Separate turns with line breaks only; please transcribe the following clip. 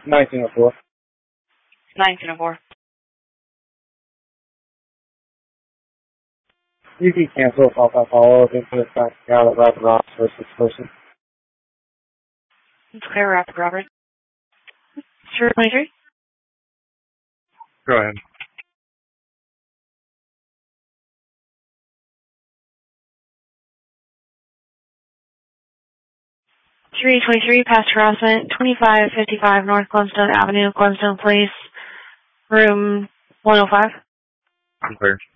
1904.
1904.
You can cancel if I'll follow up into the fact out of Rapid Roberts versus person.
It's clear, Rapid Robert. 023?
Go ahead.
.323, past harassment, 2555 North Glenstone Avenue, Glenstone Place, room 105.
I'm clear.